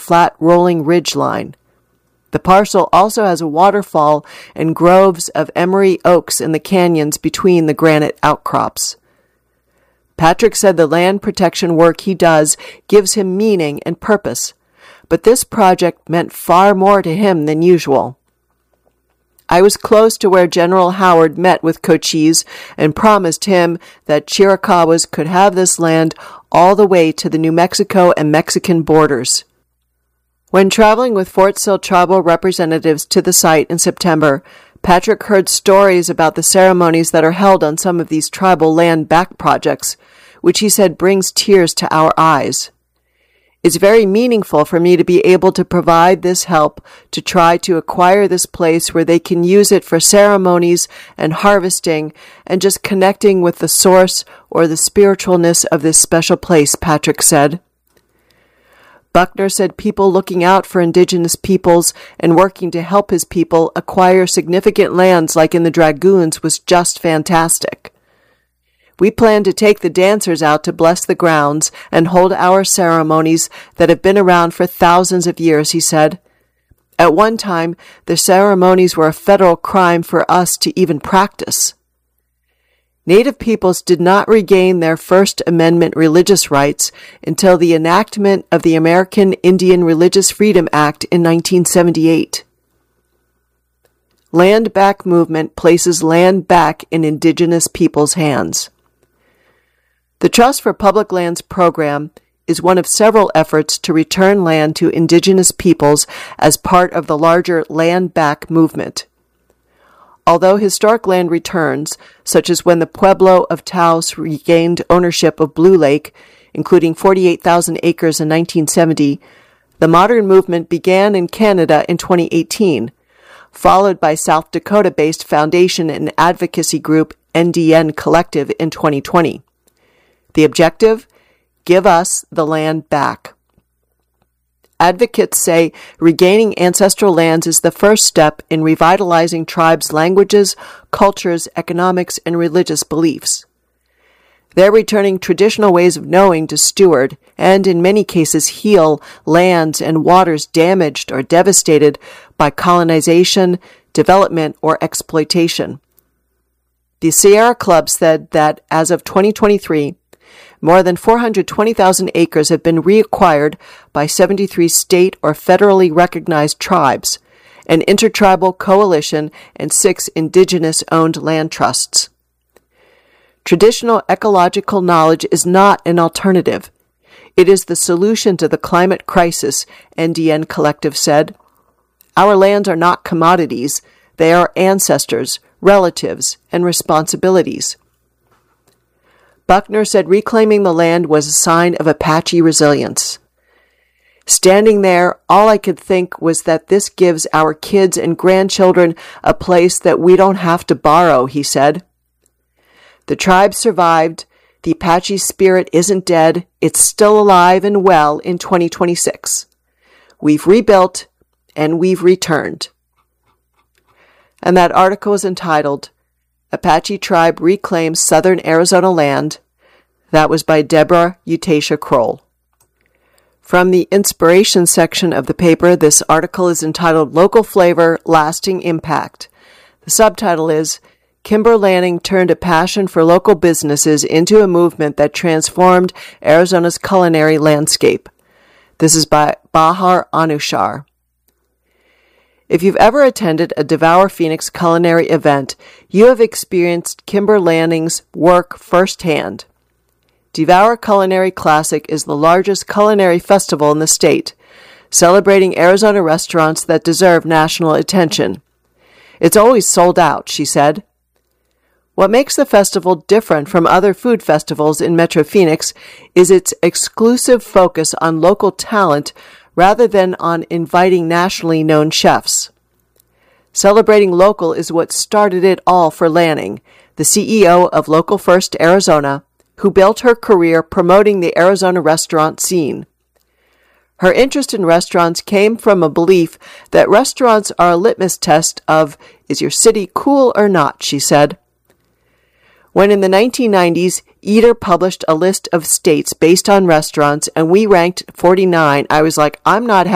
flat rolling ridge line. The parcel also has a waterfall and groves of emery oaks in the canyons between the granite outcrops. Patrick said the land protection work he does gives him meaning and purpose, but this project meant far more to him than usual. I was close to where General Howard met with Cochise and promised him that Chiricahuas could have this land all the way to the New Mexico and Mexican borders. When traveling with Fort Sill tribal representatives to the site in September, Patrick heard stories about the ceremonies that are held on some of these tribal land back projects, which he said brings tears to our eyes. It's very meaningful for me to be able to provide this help to try to acquire this place where they can use it for ceremonies and harvesting and just connecting with the source or the spiritualness of this special place, Patrick said. Buckner said people looking out for indigenous peoples and working to help his people acquire significant lands like in the Dragoons was just fantastic. We plan to take the dancers out to bless the grounds and hold our ceremonies that have been around for thousands of years, he said. At one time, the ceremonies were a federal crime for us to even practice. Native peoples did not regain their First Amendment religious rights until the enactment of the American Indian Religious Freedom Act in 1978. Land Back Movement places land back in indigenous peoples' hands. The Trust for Public Lands program is one of several efforts to return land to indigenous peoples as part of the larger Land Back movement. Although historic land returns, such as when the Pueblo of Taos regained ownership of Blue Lake, including 48,000 acres in 1970, the modern movement began in Canada in 2018, followed by South Dakota-based foundation and advocacy group NDN Collective in 2020. The objective? Give us the land back. Advocates say regaining ancestral lands is the first step in revitalizing tribes' languages, cultures, economics, and religious beliefs. They're returning traditional ways of knowing to steward and, in many cases, heal lands and waters damaged or devastated by colonization, development, or exploitation. The Sierra Club said that as of 2023, more than 420,000 acres have been reacquired by 73 state or federally recognized tribes, an intertribal coalition, and 6 indigenous-owned land trusts. Traditional ecological knowledge is not an alternative. It is the solution to the climate crisis, NDN Collective said. Our lands are not commodities. They are ancestors, relatives, and responsibilities. Buckner said reclaiming the land was a sign of Apache resilience. Standing there, all I could think was that this gives our kids and grandchildren a place that we don't have to borrow, he said. The tribe survived. The Apache spirit isn't dead. It's still alive and well in 2026. We've rebuilt and we've returned. And that article is entitled Apache Tribe Reclaims Southern Arizona Land. That was by Deborah Utasia Kroll. From the inspiration section of the paper, this article is entitled Local Flavor, Lasting Impact. The subtitle is Kimber Lanning Turned a Passion for Local Businesses into a Movement That Transformed Arizona's Culinary Landscape. This is by Bahar Anushar. If you've ever attended a Devour Phoenix culinary event, you have experienced Kimber Lanning's work firsthand. Devour Culinary Classic is the largest culinary festival in the state, celebrating Arizona restaurants that deserve national attention. It's always sold out, she said. What makes the festival different from other food festivals in Metro Phoenix is its exclusive focus on local talent rather than on inviting nationally known chefs. Celebrating local is what started it all for Lanning, the CEO of Local First Arizona, who built her career promoting the Arizona restaurant scene. Her interest in restaurants came from a belief that restaurants are a litmus test of, is your city cool or not, she said. When in the 1990s, Eater published a list of states based on restaurants and we ranked 49, I was like, I'm not